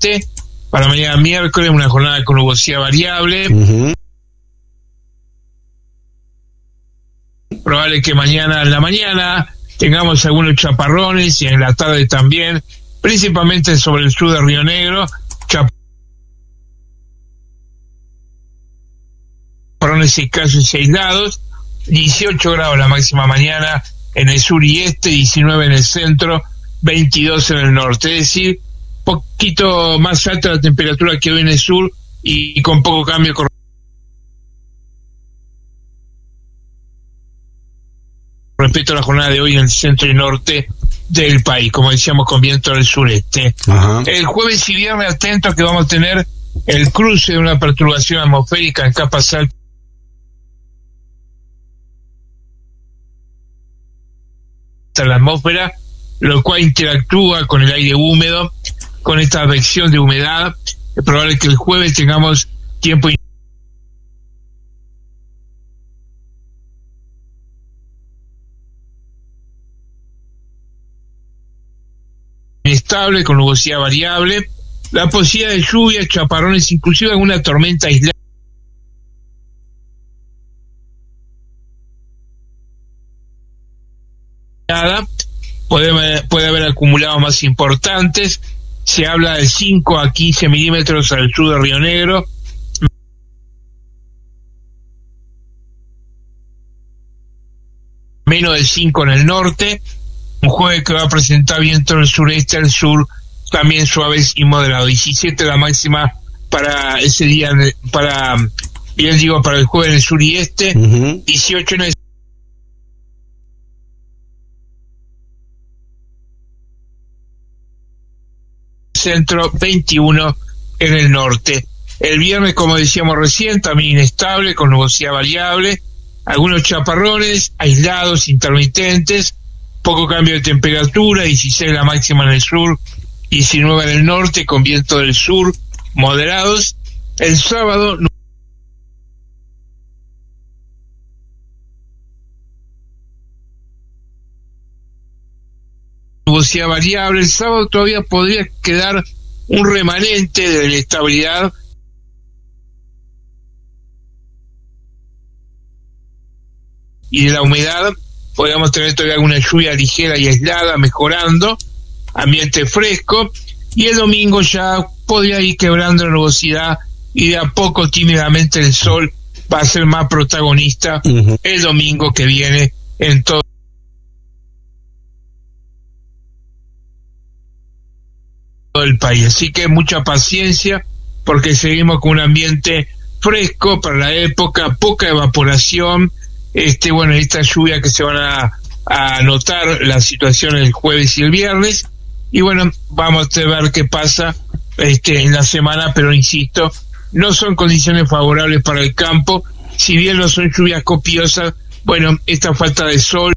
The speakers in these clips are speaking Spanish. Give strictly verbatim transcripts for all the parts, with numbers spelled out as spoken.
sureste. Para mañana miércoles, una jornada con nubosidad variable. Uh-huh. Probable que mañana en la mañana tengamos algunos chaparrones y en la tarde también, principalmente sobre el sur de Río Negro, chaparrones escasos y aislados. dieciocho grados la máxima mañana en el sur y este, diecinueve en el centro, veintidós en el norte, es decir, poquito más alta la temperatura que hoy en el sur y con poco cambio con respecto a la jornada de hoy en el centro y norte del país, como decíamos, con viento del sureste. Uh-huh. El jueves y viernes atentos que vamos a tener el cruce de una perturbación atmosférica en capas altas en la atmósfera, lo cual interactúa con el aire húmedo, con esta advección de humedad. Es probable que el jueves tengamos tiempo inestable, con nubosidad variable, la posibilidad de lluvias, chaparrones, inclusive alguna tormenta aislada. Puede, puede haber acumulados más importantes. Se habla de cinco a quince milímetros al sur de Río Negro, menos de cinco en el norte. Un jueves que va a presentar viento del sureste al sur, también suaves y moderados. diecisiete la máxima para ese día, para, bien digo, para el jueves en el sur y este, uh-huh. dieciocho en el centro, veintiuno en el norte. El viernes, como decíamos recién, también inestable, con nubosidad variable, algunos chaparrones aislados, intermitentes, poco cambio de temperatura, dieciséis la máxima en el sur, diecinueve en el norte, con viento del sur, moderados. El sábado, nubosidad variable. El sábado todavía podría quedar un remanente de la estabilidad y de la humedad. Podríamos tener todavía alguna lluvia ligera y aislada, mejorando, ambiente fresco, y el domingo ya podría ir quebrando la nubosidad y de a poco tímidamente el sol va a ser más protagonista uh-huh. el domingo que viene en todo el país. Así que mucha paciencia, porque seguimos con un ambiente fresco para la época, poca evaporación. Este, bueno, esta lluvia que se van a, a notar la situación el jueves y el viernes, y bueno, vamos a ver qué pasa este en la semana, pero insisto, no son condiciones favorables para el campo. Si bien no son lluvias copiosas, bueno, esta falta de sol,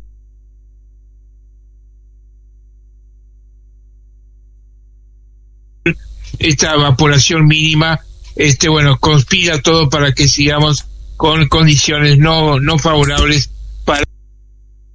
esta evaporación mínima, este bueno, conspira todo para que sigamos con condiciones no no favorables